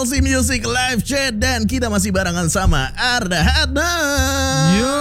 LC Music Live Chat dan kita masih barengan sama Arda Hadam. Yo.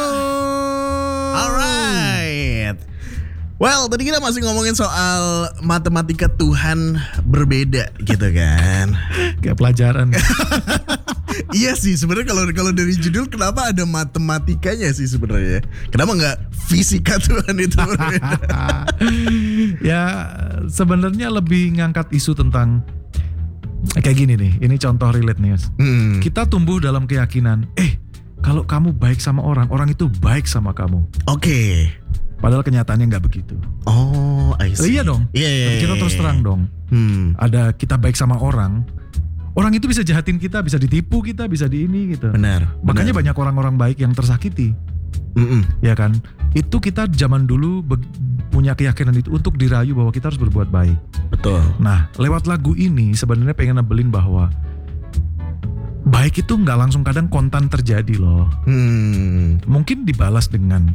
Alright. Well, tadi kita masih ngomongin soal matematika Tuhan berbeda gitu kan. Kayak pelajaran. Iya sih sebenarnya kalau dari judul kenapa ada matematikanya sih sebenarnya? Kenapa nggak fisika Tuhan itu berbeda? Ya sebenarnya lebih ngangkat isu tentang kayak gini nih. Ini contoh relate nih. Kita tumbuh dalam keyakinan, kalau kamu baik sama orang, orang itu baik sama kamu. Oke. Padahal kenyataannya nggak begitu. Oh, I see. Iya dong. Iya. Kita terus terang dong. Ada kita baik sama orang itu bisa jahatin kita, bisa ditipu kita, bisa di ini gitu. Benar. Makanya banyak orang-orang baik yang tersakiti. Ya kan? Itu kita zaman dulu punya keyakinan itu untuk dirayu bahwa kita harus berbuat baik. Betul. Nah, lewat lagu ini sebenarnya pengen nebelin bahwa baik itu nggak langsung kadang kontan terjadi loh. Mungkin dibalas dengan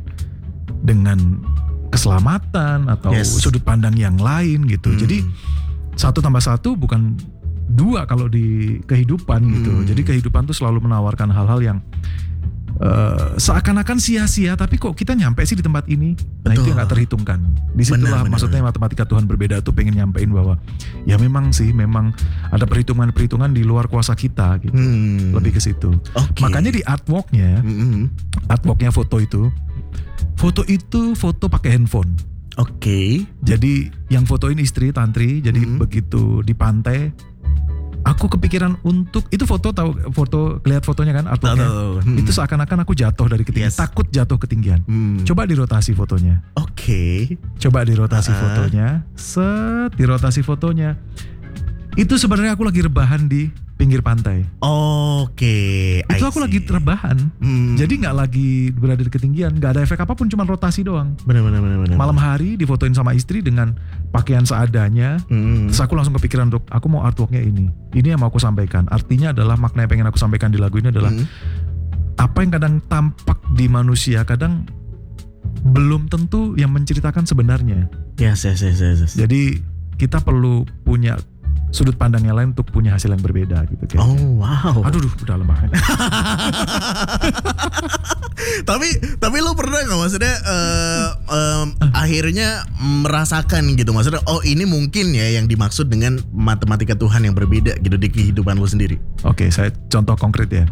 keselamatan atau sudut pandang yang lain gitu. Jadi 1 tambah 1 bukan 2 kalau di kehidupan gitu. Jadi kehidupan tuh selalu menawarkan hal-hal yang seakan-akan sia-sia, tapi kok kita nyampe sih di tempat ini. Nah itu yang gak terhitungkan. Disitulah maksudnya matematika Tuhan berbeda tuh pengen nyampein bahwa ya memang ada perhitungan-perhitungan di luar kuasa kita gitu. Lebih ke situ. Makanya di artworknya foto itu foto pakai handphone. Jadi yang fotoin istri Tantri. Jadi begitu di pantai, aku kepikiran untuk itu foto lihat fotonya kan artworknya. Itu seakan-akan aku jatuh dari ketinggian, takut jatuh ketinggian. Coba dirotasi fotonya. Coba dirotasi fotonya. Dirotasi fotonya. Itu sebenarnya aku lagi rebahan di pinggir pantai. Itu aku lagi rebahan. Jadi nggak lagi berada di ketinggian, nggak ada efek apapun, cuma rotasi doang. Benar. Malam hari difotoin sama istri dengan pakaian seadanya. Terus aku langsung kepikiran untuk aku mau artworknya ini yang mau aku sampaikan. Artinya adalah makna yang pengen aku sampaikan di lagu ini adalah apa yang kadang tampak di manusia kadang belum tentu yang menceritakan sebenarnya. Yes. Jadi kita perlu punya sudut pandang yang lain untuk punya hasil yang berbeda gitu kayaknya. Oh wow. Aduh udah lemah. Tapi lo pernah nggak maksudnya akhirnya merasakan gitu, maksudnya ini mungkin ya yang dimaksud dengan matematika Tuhan yang berbeda gitu di kehidupan lo sendiri. Oke, saya contoh konkret ya.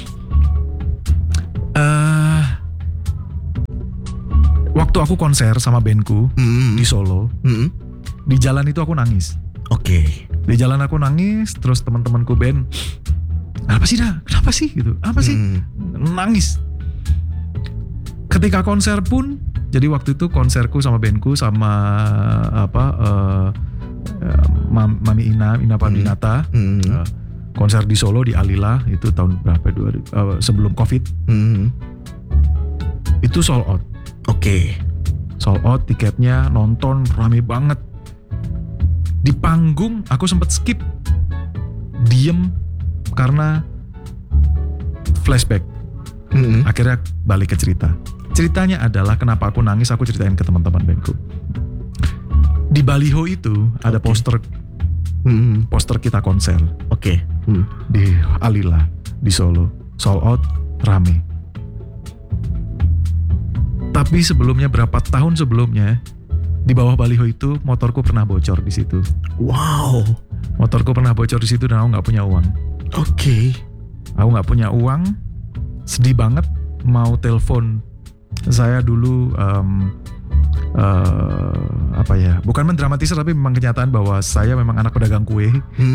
Waktu aku konser sama bandku di Solo, di jalan itu aku nangis. Di jalan aku nangis, terus teman-temanku band, kenapa sih gitu, apa sih, nangis. Ketika konser pun, jadi waktu itu konserku sama bandku sama Mami Ina Pandinata, konser di Solo di Alila itu tahun berapa, sebelum Covid, itu sold out. Sold out tiketnya, nonton rame banget. Di panggung aku sempat skip, diem karena flashback. Akhirnya balik ke cerita. Ceritanya adalah kenapa aku nangis, aku ceritain ke teman-teman bandku. Di baliho itu ada poster kita konser. Di Alila di Solo, sold out, rame. Tapi sebelumnya, berapa tahun sebelumnya, di bawah baliho itu motorku pernah bocor di situ. Wow. Motorku pernah bocor di situ dan aku nggak punya uang. Aku nggak punya uang, sedih banget. Mau telepon saya dulu, bukan mendramatisir tapi memang kenyataan bahwa saya memang anak pedagang kue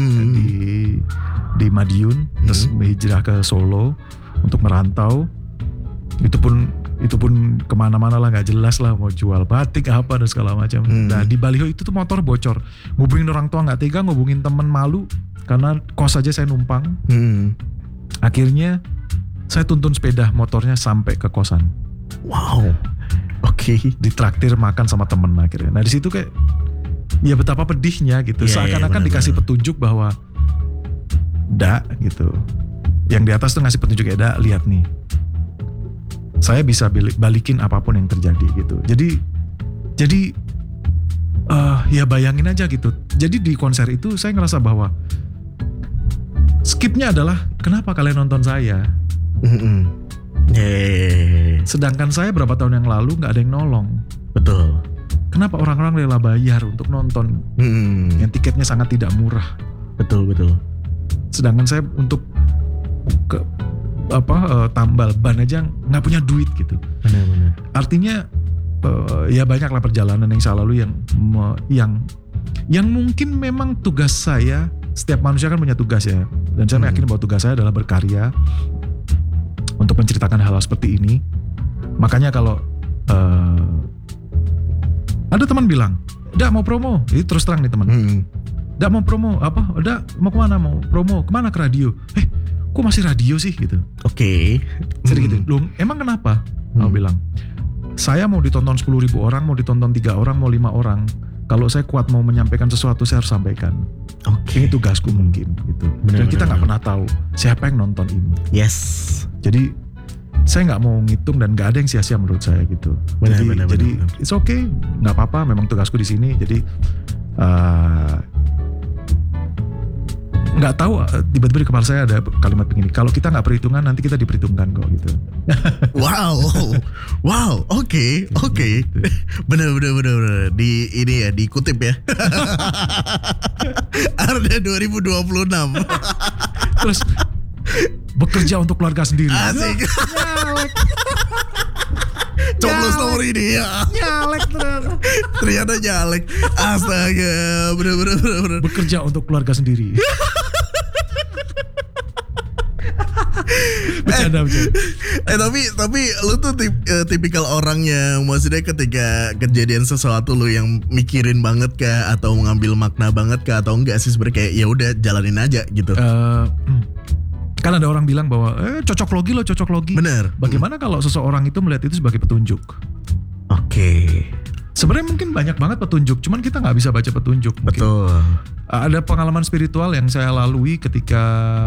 di Madiun, terus hijrah ke Solo untuk merantau. Itu pun kemana-mana lah, nggak jelas lah, mau jual batik apa dan segala macam. Nah di baliho itu tuh motor bocor, ngubungin orang tua nggak tega, ngubungin temen malu karena kos aja saya numpang. Akhirnya saya tuntun sepeda motornya sampai ke kosan. Wow. Ditraktir makan sama temen akhirnya. Nah di situ kayak ya betapa pedihnya gitu. Seakan-akan dikasih petunjuk bahwa gitu. Yang di atas tuh ngasih petunjuk ya, lihat nih, saya bisa balikin apapun yang terjadi gitu. Jadi ya bayangin aja gitu. Jadi di konser itu saya ngerasa bahwa skipnya adalah kenapa kalian nonton saya? Sedangkan saya berapa tahun yang lalu nggak ada yang nolong. Betul. Kenapa orang-orang rela bayar untuk nonton yang tiketnya sangat tidak murah? Betul. Sedangkan saya untuk tambal ban aja nggak punya duit gitu. Benar. Artinya ya banyaklah perjalanan yang saya lalui yang mungkin memang tugas saya. Setiap manusia kan punya tugas ya, dan saya yakin bahwa tugas saya adalah berkarya untuk menceritakan hal-hal seperti ini. Makanya kalau ada teman bilang, "Dak mau promo," itu terus terang nih teman. "Dak mau promo apa? Dak mau kemana? Mau promo kemana? Ke radio?" Kok masih radio sih gitu? Oke. Sedikit. Loh, emang kenapa? Aku bilang, saya mau ditonton 10.000 orang, mau ditonton 3 orang, mau 5 orang. Kalau saya kuat mau menyampaikan sesuatu, saya harus sampaikan. Oke. Ini tugasku mungkin gitu. Dan kita nggak pernah tahu siapa yang nonton ini. Yes. Jadi saya nggak mau ngitung dan nggak ada yang sia-sia menurut saya gitu. Jadi it's okay, nggak apa-apa. Memang tugasku di sini. Jadi nggak tahu tiba-tiba di kepala saya ada kalimat begini. Kalau kita nggak perhitungan, nanti kita diperhitungkan kok gitu. Wow, oke. Bener. Di ini ya, dikutip ya. Arda 2026. Terus bekerja untuk keluarga sendiri. Asik. Coblos nomor ini ya. Nyalek Ternyata nyalek. Astaga, bener. Bekerja untuk keluarga sendiri. Bercanda. Tapi lu tuh tipikal orang yang maksudnya ketika kejadian sesuatu lu yang mikirin banget kah atau mengambil makna banget kah atau enggak sih sebenarnya kayak ya udah jalanin aja gitu. Kan ada orang bilang bahwa cocok logi. Bener. Bagaimana kalau seseorang itu melihat itu sebagai petunjuk? Oke. Sebenarnya mungkin banyak banget petunjuk, cuman kita nggak bisa baca petunjuk. Betul. Ada pengalaman spiritual yang saya lalui ketika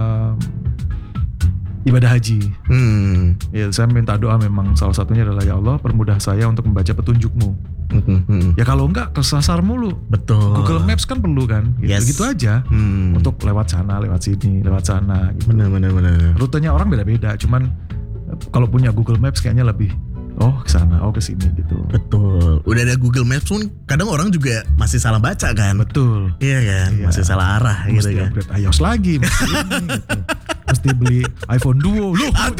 ibadah haji. Ya, saya minta doa, memang salah satunya adalah, ya Allah permudah saya untuk membaca petunjukmu. Ya kalau enggak kesasar mulu. Betul. Google Maps kan perlu kan, gitu aja. Untuk lewat sana, lewat sini, lewat sana. Gitu. Benar. Rutenya orang beda-beda, cuman kalau punya Google Maps kayaknya lebih ke sana, ke sini gitu. Betul. Udah ada Google Maps pun kadang orang juga masih salah baca kan. Betul. Iya kan, masih salah arah mesti gitu kan. Mesti upgrade iOS lagi, mesti ini gitu. Mesti beli iPhone Duo.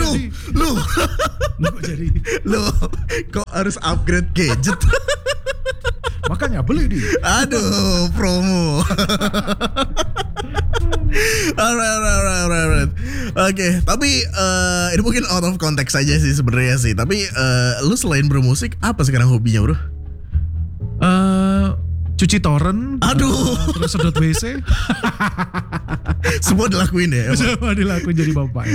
Lu kok harus upgrade gadget? Makanya beli di. Aduh, promo. Alright. Oke, tapi ini mungkin out of context aja sih sebenarnya sih. Tapi lu selain bermusik, apa sekarang hobinya, bro? Cuci torrent. Aduh. Terus sedot WC. Semua dilakuin ya? Semua dilakuin jadi bapak.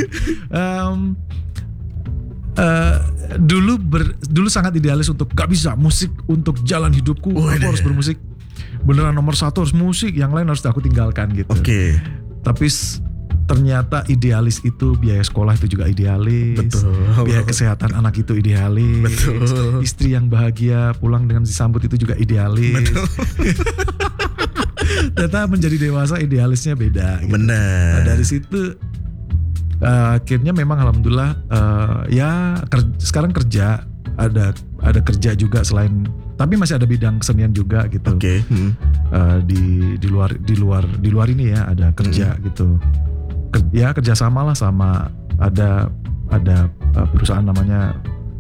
Dulu sangat idealis untuk gak bisa musik untuk jalan hidupku. Aku harus bermusik. Beneran nomor 1 harus musik, yang lain harus aku tinggalkan gitu. Oke. Tapi ternyata idealis itu, biaya sekolah itu juga idealis. Betul. Biaya kesehatan anak itu idealis. Betul. Istri yang bahagia pulang dengan disambut itu juga idealis. Betul. Ternyata menjadi dewasa idealisnya beda. Gitu. Benar. Nah, dari situ akhirnya memang alhamdulillah sekarang kerja, ada kerja juga selain, tapi masih ada bidang kesenian juga gitu. Oke. Di luar ini ya ada kerja gitu. Ya kerjasama lah sama ada perusahaan namanya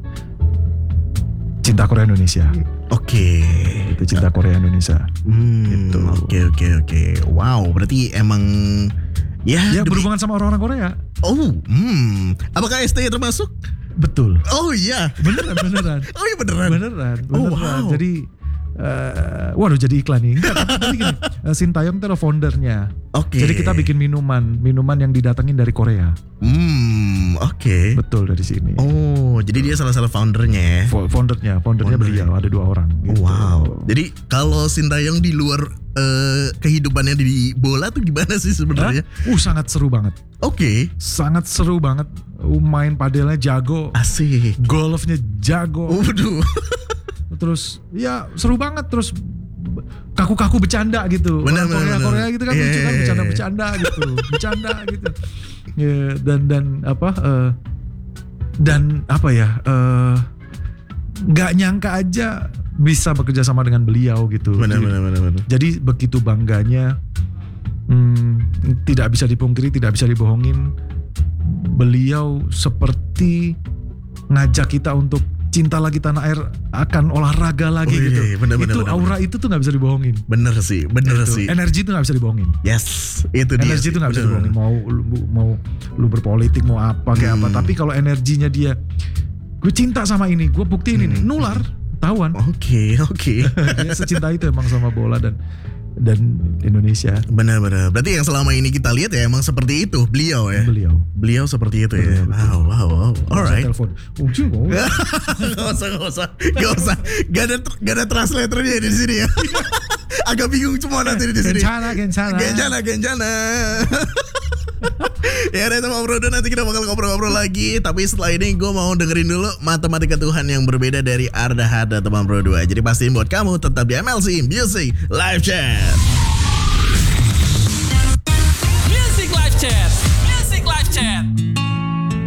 Cinta Korea Indonesia. Oke. Itu Cinta Korea Indonesia. Gitu. Oke. Wow, berarti emang ya berhubungan sama orang-orang Korea. Apakah STY termasuk? Betul. Oh iya. Beneran. Oh iya beneran. Oh wow. Jadi waduh jadi iklan nih. Enggak, tapi gini, Sintayong itu adalah foundernya. Oke. Jadi kita bikin minuman yang didatengin dari Korea. Oke. Betul, dari sini. Oh, jadi dia salah foundernya ya? Foundernya beliau, ada 2 orang. Gitu. Wow. Jadi kalau Sintayong di luar kehidupannya di bola tuh gimana sih sebenarnya? Sangat seru banget. Oke. Sangat seru banget. Main padelnya jago. Asik. Golfnya jago. Waduh. Terus ya seru banget, terus kaku-kaku bercanda gitu. Bener. Korea gitu kan lucu kan, bercanda gitu. Ya, dan apa ya? Nggak nyangka aja bisa bekerja sama dengan beliau gitu. Benar. Jadi begitu bangganya, tidak bisa dipungkiri, tidak bisa dibohongin. Beliau seperti ngajak kita untuk cinta lagi tanah air, akan olahraga lagi gitu. Iya, bener, Aura itu tuh nggak bisa dibohongin. Bener sih. Energi itu nggak bisa dibohongin. Yes, itu dia. Energi itu nggak bisa dibohongin. Mau lu berpolitik mau apa kayak apa. Tapi kalau energinya dia, gue cinta sama ini, gue buktiin ini, nular, tawan. Oke. Dia secinta itu emang sama bola dan Indonesia. Benar. Berarti yang selama ini kita lihat ya emang seperti itu beliau ya. Beliau seperti itu ya. Wow. Alright. Telepon. Gak usah. Gak ada translatornya di sini ya. Agak bingung semua nanti di sini. Gencana. Ya udah sama Bro Do, nanti kita bakal ngobrol-ngobrol lagi. Tapi setelah ini gue mau dengerin dulu Matematika Tuhan yang berbeda dari Arda Hada teman Bro 2. Jadi pastiin buat kamu tetap di MLC Music Live Chat.